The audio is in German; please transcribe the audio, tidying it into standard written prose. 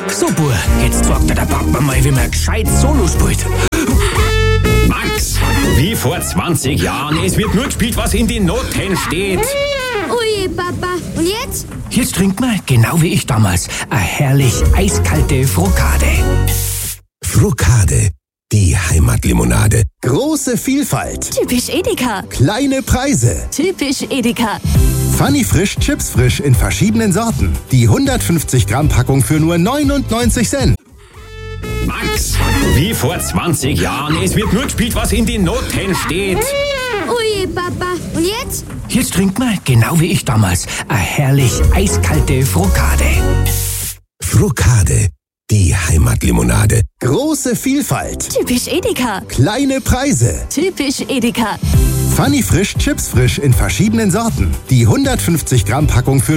So, Bub, jetzt sagt der Papa mal, wie man gescheit Solo spielt. Max, wie vor 20 Jahren. Es wird nur gespielt, was in den Noten steht. Ui, Papa. Und jetzt? Jetzt trinkt man, genau wie ich damals, eine herrlich eiskalte Frokade. Frokade, die Heimatlimonade. Große Vielfalt, Typisch Edeka. kleine Preise. Typisch Edeka. Funny Frisch, Chips frisch in verschiedenen Sorten. Die 150 Gramm Packung für nur 99 Cent. Max, wie vor 20 Jahren. Es wird nur gespielt, was in den Noten steht. Ui, Papa. Und jetzt? Jetzt trinkt man, genau wie ich damals, eine herrlich eiskalte Frokade. Frokade, die Heimatlimonade. Große Vielfalt, Typisch Edeka. kleine Preise. Typisch Edeka. Funny Frisch, Chips frisch in verschiedenen Sorten. Die 150 Gramm Packung für